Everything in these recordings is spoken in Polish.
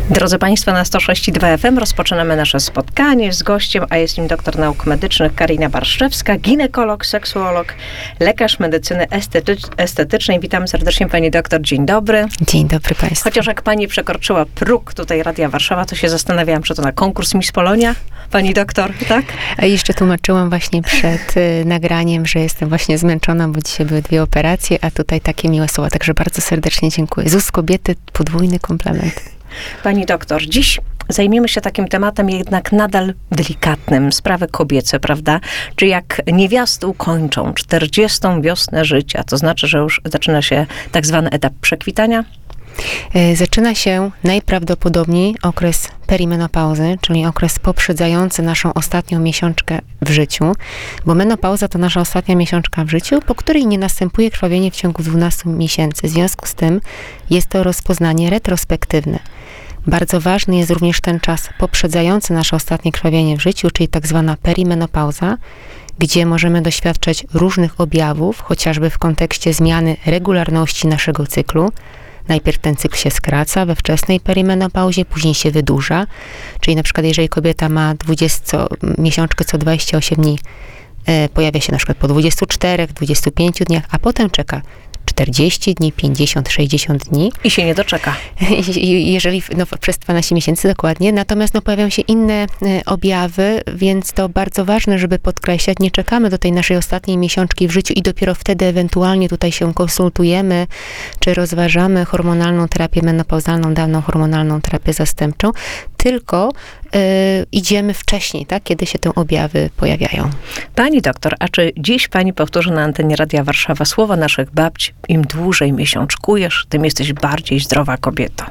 Drodzy Państwo, na 106,2 FM rozpoczynamy nasze spotkanie z gościem, a jest nim doktor nauk medycznych Karina Barszczewska, ginekolog, seksuolog, lekarz medycyny estetycznej. Witam serdecznie Pani doktor, dzień dobry. Dzień dobry Państwu. Chociaż jak Pani przekroczyła próg tutaj Radia Warszawa, to się zastanawiałam, czy to na konkurs Miss Polonia, Pani doktor, tak? A jeszcze tłumaczyłam właśnie przed nagraniem, że jestem właśnie zmęczona, bo dzisiaj były 2 operacje, a tutaj takie miłe słowa, także bardzo serdecznie dziękuję. ZUS kobiety, podwójny komplement. Pani doktor, dziś zajmiemy się takim tematem jednak nadal delikatnym, sprawy kobiece, prawda? Czy jak niewiasty ukończą 40. wiosnę życia, to znaczy, że już zaczyna się tak zwany etap przekwitania? Zaczyna się najprawdopodobniej okres perimenopauzy, czyli okres poprzedzający naszą ostatnią miesiączkę w życiu, bo menopauza to nasza ostatnia miesiączka w życiu, po której nie następuje krwawienie w ciągu 12 miesięcy. W związku z tym jest to rozpoznanie retrospektywne. Bardzo ważny jest również ten czas poprzedzający nasze ostatnie krwawienie w życiu, czyli tak zwana perimenopauza, gdzie możemy doświadczać różnych objawów, chociażby w kontekście zmiany regularności naszego cyklu. Najpierw ten cykl się skraca we wczesnej perimenopauzie, później się wydłuża. Czyli na przykład jeżeli kobieta ma miesiączkę co 28 dni, pojawia się na przykład po 24, 25 dniach, a potem czeka 40 dni, 50, 60 dni. I się nie doczeka. Jeżeli, przez 12 miesięcy dokładnie. Natomiast pojawiają się inne objawy, więc to bardzo ważne, żeby podkreślać. Nie czekamy do tej naszej ostatniej miesiączki w życiu i dopiero wtedy ewentualnie tutaj się konsultujemy, czy rozważamy hormonalną terapię menopauzalną, dawną hormonalną terapię zastępczą, tylko idziemy wcześniej, tak, kiedy się te objawy pojawiają. Pani doktor, a czy dziś pani powtórzy na antenie Radia Warszawa słowa naszych babci: im dłużej miesiączkujesz, tym jesteś bardziej zdrowa kobieta?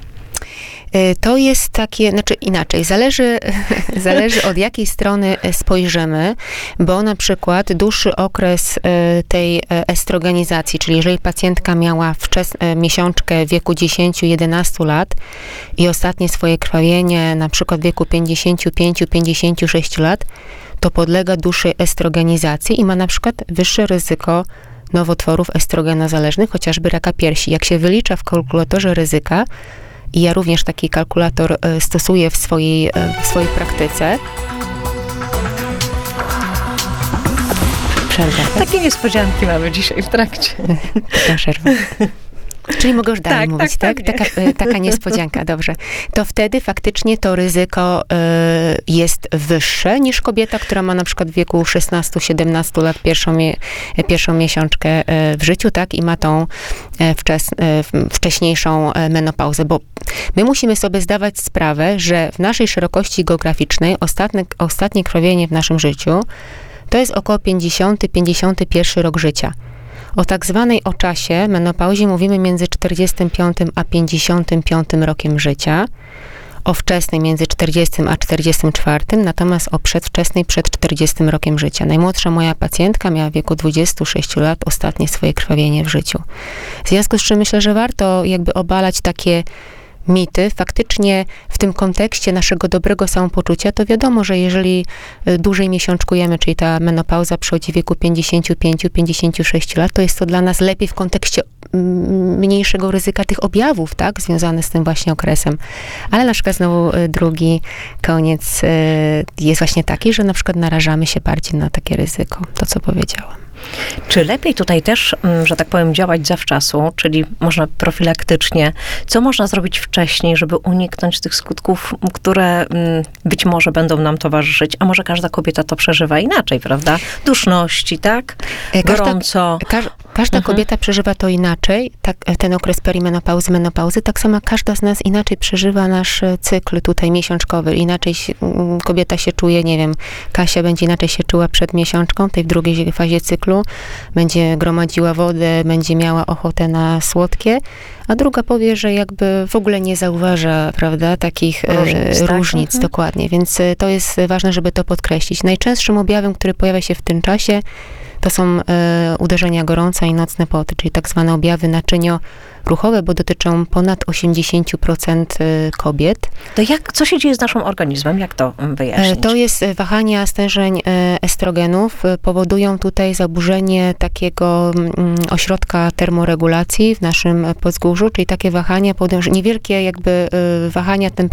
To jest takie, inaczej, zależy od jakiej strony spojrzymy, bo na przykład dłuższy okres tej estrogenizacji, czyli jeżeli pacjentka miała miesiączkę w wieku 10-11 lat i ostatnie swoje krwawienie na przykład w wieku 55-56 lat, to podlega dłuższej estrogenizacji i ma na przykład wyższe ryzyko nowotworów estrogenozależnych, chociażby raka piersi. Jak się wylicza w kalkulatorze ryzyka, i ja również taki kalkulator stosuję w swojej praktyce. Przerwa. Tak? Takie niespodzianki mamy dzisiaj w trakcie. Taka przerwa. Czyli mogę już dalej mówić, tak? Taka niespodzianka, dobrze. To wtedy faktycznie to ryzyko jest wyższe niż kobieta, która ma na przykład w wieku 16-17 lat pierwszą miesiączkę w życiu, tak? I ma tą wcześniejszą menopauzę, bo my musimy sobie zdawać sprawę, że w naszej szerokości geograficznej ostatnie krwawienie w naszym życiu to jest około 50-51 rok życia. O tak zwanej oczasie, menopauzie mówimy między 45 a 55 rokiem życia, o wczesnej między 40 a 44, natomiast o przedwczesnej przed 40 rokiem życia. Najmłodsza moja pacjentka miała w wieku 26 lat ostatnie swoje krwawienie w życiu. W związku z czym myślę, że warto jakby obalać takie mity. Faktycznie w tym kontekście naszego dobrego samopoczucia, to wiadomo, że jeżeli dłużej miesiączkujemy, czyli ta menopauza przychodzi w wieku 55-56 lat, to jest to dla nas lepiej w kontekście mniejszego ryzyka tych objawów, tak, związanych z tym właśnie okresem. Ale na przykład znowu drugi koniec jest właśnie taki, że na przykład narażamy się bardziej na takie ryzyko, to co powiedziałam. Czy lepiej tutaj też, że tak powiem, działać zawczasu, czyli można profilaktycznie? Co można zrobić wcześniej, żeby uniknąć tych skutków, które być może będą nam towarzyszyć, a może każda kobieta to przeżywa inaczej, prawda? Duszności, tak? Gorąco. Każda kobieta przeżywa to inaczej, tak, ten okres perimenopauzy, menopauzy, tak samo każda z nas inaczej przeżywa nasz cykl tutaj miesiączkowy. Inaczej kobieta się czuje, nie wiem, Kasia będzie inaczej się czuła przed miesiączką, tej w drugiej fazie cyklu, będzie gromadziła wodę, będzie miała ochotę na słodkie, a druga powie, że jakby w ogóle nie zauważa, prawda, takich różnic, tak? Dokładnie. Więc to jest ważne, żeby to podkreślić. Najczęstszym objawem, który pojawia się w tym czasie, to są uderzenia gorąca i nocne poty, czyli tak zwane objawy naczynioruchowe, bo dotyczą ponad 80% kobiet. To co się dzieje z naszym organizmem? Jak to wyjaśnić? To jest wahania stężeń estrogenów, powodują tutaj zaburzenie takiego ośrodka termoregulacji w naszym podzgórzu, czyli takie wahania powodują, że niewielkie jakby wahania temperatury